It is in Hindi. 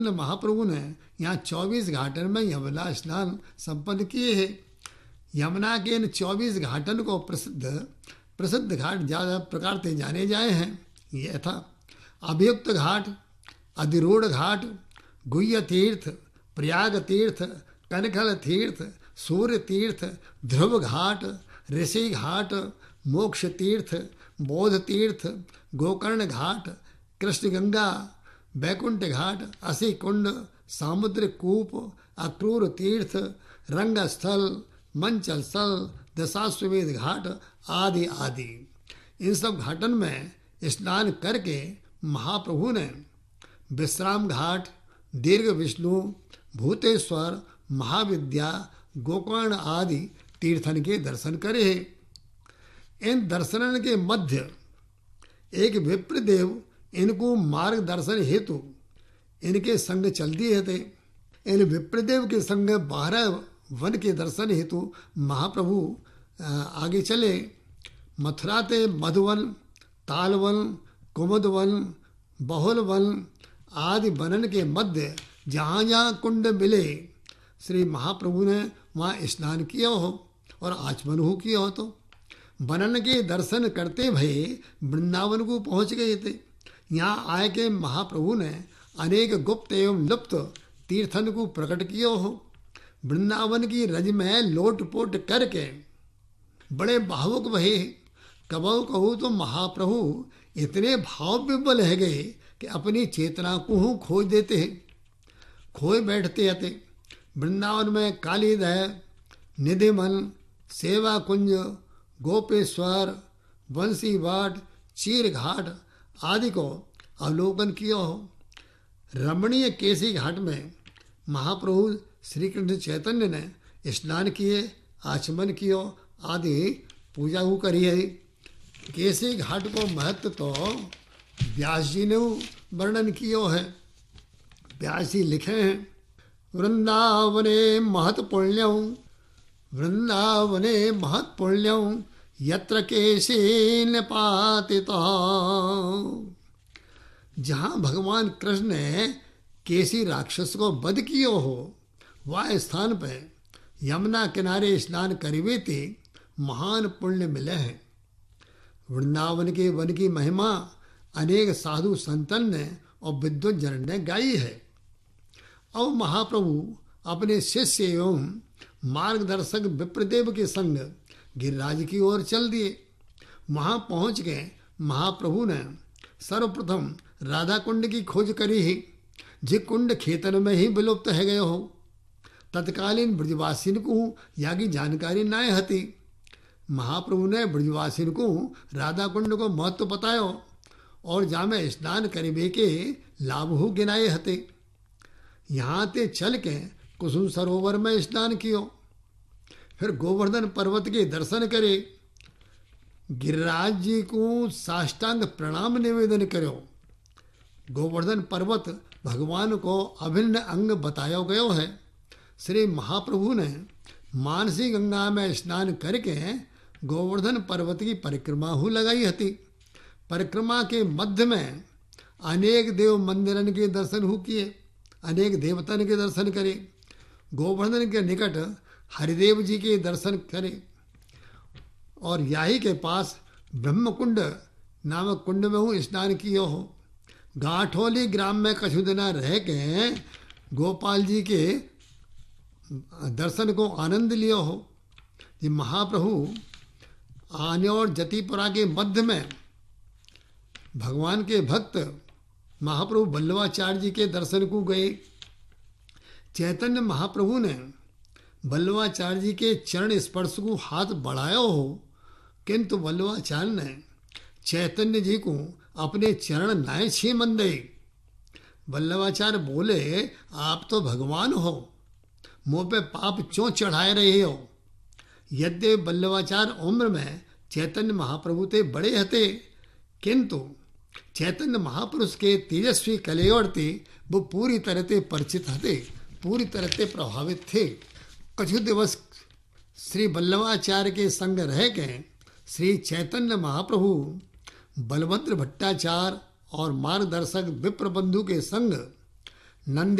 महाप्रभु ने यहाँ 24 घाटन में यमुना स्नान संपन्न किए हैं। यमुना के इन 24 घाटन को प्रसिद्ध घाट ज्यादा प्रकार से जाने जाए हैं। ये था अभियुक्त घाट, अधिरूढ़ घाट, गुह्य तीर्थ, प्रयाग तीर्थ, कनखल तीर्थ, सूर्य तीर्थ, ध्रुव घाट, ऋषि घाट, मोक्ष तीर्थ, बोध तीर्थ, गोकर्ण घाट, कृष्ण गंगा, बैकुंठ घाट, असी कुंड, सामुद्र कूप, अक्रूर तीर्थ, रंग स्थल, मंचल स्थल, दशाश्वमेध घाट आदि आदि। इन सब घाटन में स्नान करके महाप्रभु ने विश्राम घाट, दीर्घ विष्णु, भूतेश्वर, महाविद्या, गोकर्ण आदि तीर्थन के दर्शन करे। इन दर्शनन के मध्य एक विप्रदेव इनको मार्गदर्शन हेतु इनके संग चल दिए थे। इन विप्रदेव के संग 12 वन के दर्शन हेतु महाप्रभु आगे चले। मथुरा ते मधुवन, तालवन, कुमुदवन, बहुलवन आदि वनन के मध्य जहाँ जहाँ कुंड मिले श्री महाप्रभु ने वहाँ स्नान किया हो और आचमन हो किया हो। तो वनन के दर्शन करते भये वृंदावन को पहुँच गए थे। यहाँ आए के महाप्रभु ने अनेक गुप्त एवं लुप्त तीर्थन को प्रकट किया हो। वृंदावन की रज में लोटपोट करके बड़े भावुक भये। कबहू कहूँ तो महाप्रभु इतने भाव विवल है गए कि अपनी चेतना को खोज देते हैं, खोए बैठते आते। वृंदावन में कालीदह, निधिमन, सेवा कुंज, गोपेश्वर, बंसी वाट, चीर घाट आदि को अवलोकन किया हो। रमणीय केसी घाट में महाप्रभु श्री कृष्ण चैतन्य ने स्नान किए, आचमन कियो आदि पूजा हो करी है। केसी घाट को महत्व तो व्यास जी ने वर्णन कियो है। व्यास जी लिखे हैं, वृंदावने महत पुण्यं, वृंदावने महत पुण्यं, यत्र केशेन पातितः। जहाँ भगवान कृष्ण ने केसी राक्षस को वध कियो हो, वह स्थान पर यमुना किनारे स्नान करीबे थे महान पुण्य मिले हैं। वृंदावन के वन की महिमा अनेक साधु संतन ने और विद्वत जन ने गाई है। अब महाप्रभु अपने शिष्य एवं मार्गदर्शक विप्रदेव के संग गिरिराज की ओर चल दिए। वहां पहुंच गए महाप्रभु ने सर्वप्रथम राधा कुंड की खोज करी ही, जे कुंड खेतन में ही विलुप्त है गए हो। तत्कालीन ब्रजवासिन को यागी जानकारी न हती। महाप्रभु ने ब्रजवासिन को राधा कुंड को महत्व बतायो और जामे स्नान करीबे के लाभ हो गिनाए हते। यहाँ ते चल के कुसुम सरोवर में स्नान कियो, फिर गोवर्धन पर्वत के दर्शन करे, गिरिराज जी को साष्टांग प्रणाम निवेदन करो। गोवर्धन पर्वत भगवान को अभिन्न अंग बताया गयो है। श्री महाप्रभु ने मानसी गंगा में स्नान करके गोवर्धन पर्वत की परिक्रमा हो लगाई हती। परिक्रमा के मध्य में अनेक देव मंदिरन के दर्शन हो किए, अनेक देवतन के दर्शन करे। गोवर्धन के निकट हरिदेव जी के दर्शन करे और याही के पास ब्रह्मकुंड नामक कुंड में हूँ स्नान किया हो। गाठोली ग्राम में कछु दिना रह के गोपाल जी के दर्शन को आनंद लिया हो। ये महाप्रभु आने और जतिपुरा के मध्य में भगवान के भक्त महाप्रभु बल्लवाचार्य जी के दर्शन को गए। चैतन्य महाप्रभु ने बल्लवाचार्य जी के चरण स्पर्श को हाथ बढ़ाया हो, किंतु बल्लवाचार्य ने चैतन्य जी को अपने चरण नाय छे मन दे। बल्लवाचार्य बोले, आप तो भगवान हो, मुँह पे पाप क्यों चढ़ाए रहे हो। यद्य बल्लवाचार्य उम्र में चैतन्य महाप्रभु ते बड़े हते, किंतु चैतन्य महापुरुष के तेजस्वी कलेवर ते वो पूरी तरह से परिचित हते, पूरी तरह से प्रभावित थे। कछु दिवस श्री बल्लवाचार्य के संग रह के श्री चैतन्य महाप्रभु बलभद्र भट्टाचार्य और मार्गदर्शक विप्रबंधु के संग नंदी